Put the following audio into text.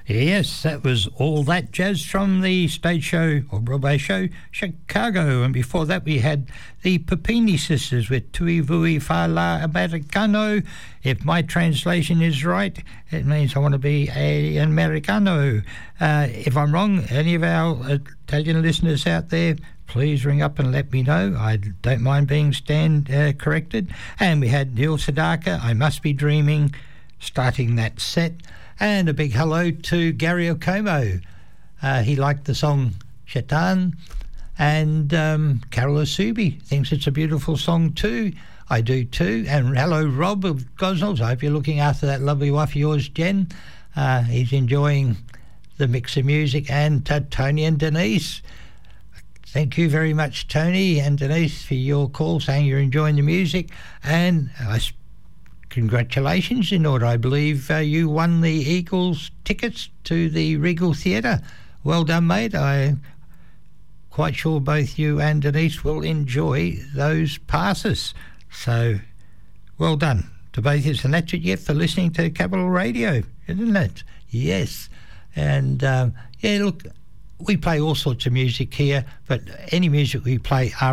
Yes, that was All That Jazz from the stage show or Broadway show Chicago, and before that we had the Papini Sisters with Tui Vui Fa La Americano. If my translation is right, it means I want to be an Americano. If I'm wrong, any of our Italian listeners out there, please ring up and let me know. I don't mind being corrected. And we had Neil Sedaka, I Must Be Dreaming, starting that set. And a big hello to Gary Okomo. He liked the song Shaitan. And Carol Asubi thinks it's a beautiful song too. I do too. And hello, Rob of Gosnells. I hope you're looking after that lovely wife of yours, Jen. He's enjoying the mix of music. And to Tony and Denise. Thank you very much, Tony and Denise, for your call saying you're enjoying the music. And congratulations, in order. I believe you won the Eagles tickets to the Regal Theatre. Well done, mate. I'm quite sure both you and Denise will enjoy those passes. So, well done to both of you. And that's what you get for listening to Capital Radio, isn't it? Yes. And, yeah, look, we play all sorts of music here, but any music we play are